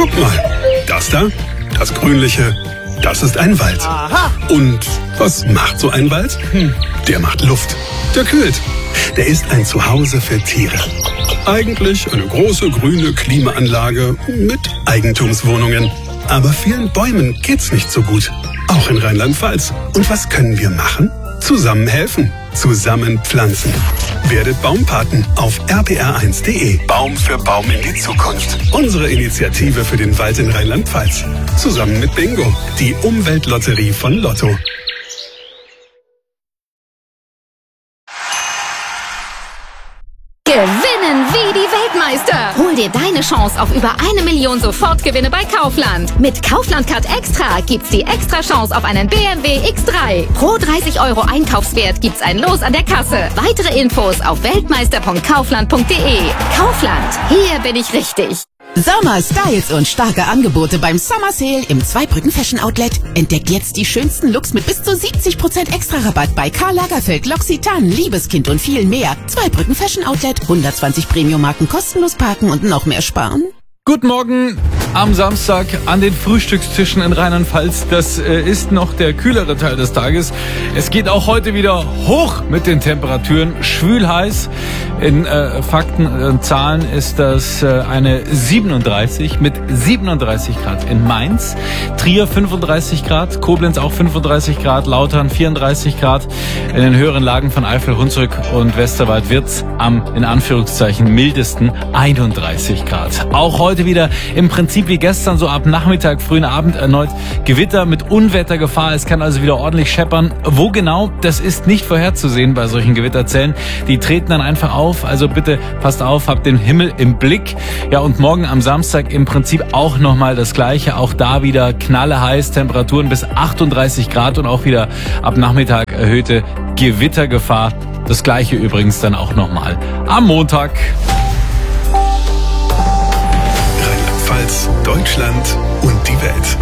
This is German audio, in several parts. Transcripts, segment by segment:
Guck mal, das da, das Grünliche, das ist ein Wald. Aha. Und was macht so ein Wald? Der macht Luft. Der kühlt. Der ist ein Zuhause für Tiere. Eigentlich eine große grüne Klimaanlage mit Eigentumswohnungen. Aber vielen Bäumen geht's nicht so gut. Auch in Rheinland-Pfalz. Und was können wir machen? Zusammen helfen. Zusammen pflanzen. Werdet Baumpaten auf rpr1.de. Baum für Baum in die Zukunft. Unsere Initiative für den Wald in Rheinland-Pfalz. Zusammen mit Bingo, die Umweltlotterie von Lotto. Gewinnen wie die Weltmeister. Hol dir deine Chance auf über 1 Million Sofortgewinne bei Kaufland. Mit Kaufland Card Extra gibt's die extra Chance auf einen BMW X3. Pro 30 € Einkaufswert gibt's ein Los an der Kasse. Weitere Infos auf weltmeister.kaufland.de. Kaufland, hier bin ich richtig. Sommer, Styles und starke Angebote beim Summer Sale im Zweibrücken Fashion Outlet. Entdeckt jetzt die schönsten Looks mit bis zu 70% Extra-Rabatt bei Karl Lagerfeld, L'Occitane, Liebeskind und viel mehr. Zweibrücken Fashion Outlet, 120 Premium-Marken kostenlos parken und noch mehr sparen. Guten Morgen am Samstag an den Frühstückstischen in Rheinland-Pfalz. Das ist noch der kühlere Teil des Tages. Es geht auch heute wieder hoch mit den Temperaturen. Schwül heiß. In Fakten und Zahlen ist das eine 37 mit 37 Grad in Mainz. Trier 35 Grad, Koblenz auch 35 Grad, Lautern 34 Grad. In den höheren Lagen von Eifel, Hunsrück und Westerwald wird's am, in Anführungszeichen, mildesten 31 Grad. Auch heute wieder im Prinzip wie gestern, so ab Nachmittag, frühen Abend erneut Gewitter mit Unwettergefahr. Es kann also wieder ordentlich scheppern. Wo genau, das ist nicht vorherzusehen bei solchen Gewitterzellen. Die treten dann einfach auf. Also bitte passt auf, habt den Himmel im Blick. Ja, und morgen am Samstag im Prinzip auch nochmal das Gleiche. Auch da wieder knalleheiß, Temperaturen bis 38 Grad und auch wieder ab Nachmittag erhöhte Gewittergefahr. Das Gleiche übrigens dann auch nochmal am Montag. Deutschland und die Welt.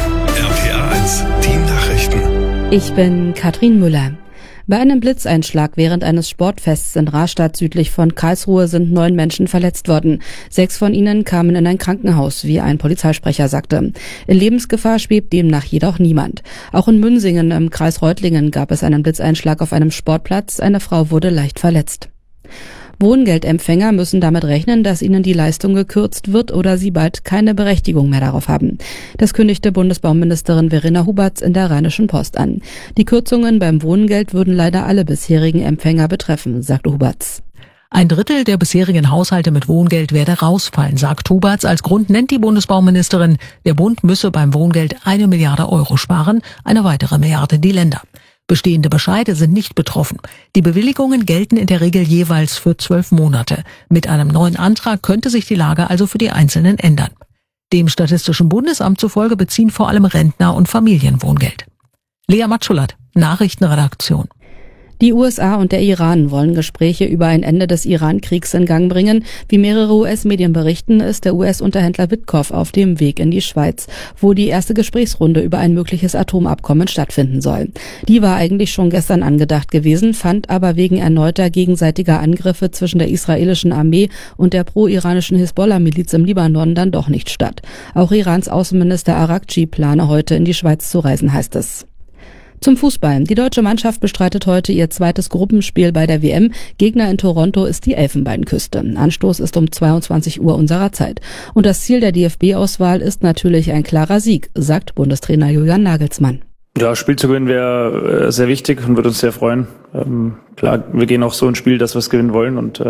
RPR1, die Nachrichten. Ich bin Katrin Müller. Bei einem Blitzeinschlag während eines Sportfests in Rastatt südlich von Karlsruhe sind 9 Menschen verletzt worden. 6 von ihnen kamen in ein Krankenhaus, wie ein Polizeisprecher sagte. In Lebensgefahr schwebt demnach jedoch niemand. Auch in Münsingen im Kreis Reutlingen gab es einen Blitzeinschlag auf einem Sportplatz. Eine Frau wurde leicht verletzt. Wohngeldempfänger müssen damit rechnen, dass ihnen die Leistung gekürzt wird oder sie bald keine Berechtigung mehr darauf haben. Das kündigte Bundesbauministerin Verena Huberts in der Rheinischen Post an. Die Kürzungen beim Wohngeld würden leider alle bisherigen Empfänger betreffen, sagte Huberts. 1/3 der bisherigen Haushalte mit Wohngeld werde rausfallen, sagt Huberts. Als Grund nennt die Bundesbauministerin, der Bund müsse beim Wohngeld 1 Milliarde € sparen, eine weitere Milliarde die Länder. Bestehende Bescheide sind nicht betroffen. Die Bewilligungen gelten in der Regel jeweils für 12 Monate. Mit einem neuen Antrag könnte sich die Lage also für die Einzelnen ändern. Dem Statistischen Bundesamt zufolge beziehen vor allem Rentner und Familien Wohngeld. Lea Matschulat, Nachrichtenredaktion. Die USA und der Iran wollen Gespräche über ein Ende des Iran-Kriegs in Gang bringen. Wie mehrere US-Medien berichten, ist der US-Unterhändler Witkoff auf dem Weg in die Schweiz, wo die erste Gesprächsrunde über ein mögliches Atomabkommen stattfinden soll. Die war eigentlich schon gestern angedacht gewesen, fand aber wegen erneuter gegenseitiger Angriffe zwischen der israelischen Armee und der pro-iranischen Hisbollah-Miliz im Libanon dann doch nicht statt. Auch Irans Außenminister Arakci plane heute in die Schweiz zu reisen, heißt es. Zum Fußball. Die deutsche Mannschaft bestreitet heute ihr zweites Gruppenspiel bei der WM. Gegner in Toronto ist die Elfenbeinküste. Anstoß ist um 22 Uhr unserer Zeit. Und das Ziel der DFB-Auswahl ist natürlich ein klarer Sieg, sagt Bundestrainer Julian Nagelsmann. Ja, Spiel zu gewinnen wäre sehr wichtig und würde uns sehr freuen. Klar, wir gehen auch so ins Spiel, dass wir es gewinnen wollen. Und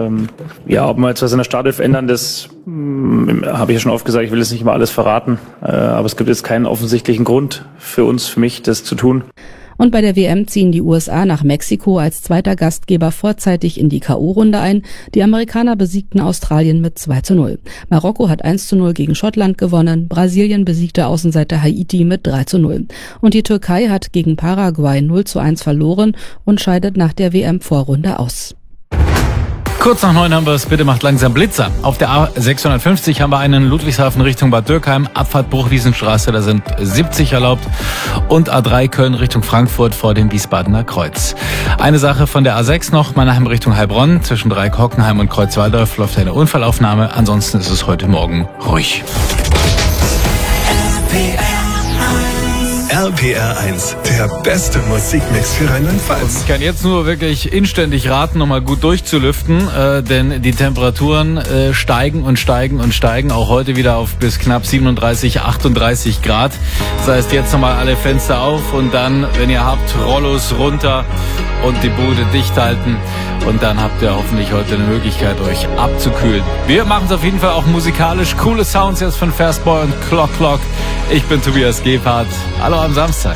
ob wir jetzt was in der Startelf ändern, das habe ich ja schon oft gesagt, ich will jetzt nicht mal alles verraten. Aber es gibt jetzt keinen offensichtlichen Grund für uns, für mich, das zu tun. Und bei der WM ziehen die USA nach Mexiko als zweiter Gastgeber vorzeitig in die K.O.-Runde ein. Die Amerikaner besiegten Australien mit 2:0. Marokko hat 1:0 gegen Schottland gewonnen. Brasilien besiegte Außenseiter Haiti mit 3:0. Und die Türkei hat gegen Paraguay 0:1 verloren und scheidet nach der WM-Vorrunde aus. Kurz nach 9 haben wir es, bitte macht langsam Blitzer. Auf der A650 haben wir einen Ludwigshafen Richtung Bad Dürkheim, Abfahrt Bruchwiesenstraße, da sind 70 erlaubt. Und A3 Köln Richtung Frankfurt vor dem Wiesbadener Kreuz. Eine Sache von der A6 noch, Mannheim Richtung Heilbronn, zwischen Dreieck-Hockenheim und Kreuzwaldorf läuft eine Unfallaufnahme. Ansonsten ist es heute Morgen ruhig. PR1, der beste Musikmix für Rheinland-Pfalz. Ich kann jetzt nur wirklich inständig raten, nochmal gut durchzulüften, denn die Temperaturen steigen und steigen und steigen, auch heute wieder auf bis knapp 37, 38 Grad. Das heißt, jetzt nochmal alle Fenster auf und dann, wenn ihr habt, Rollos runter und die Bude dicht halten. Und dann habt ihr hoffentlich heute eine Möglichkeit, euch abzukühlen. Wir machen es auf jeden Fall auch musikalisch. Coole Sounds jetzt von Fastboy und Clock Clock. Ich bin Tobias Gebhardt. Hallo am Samstag.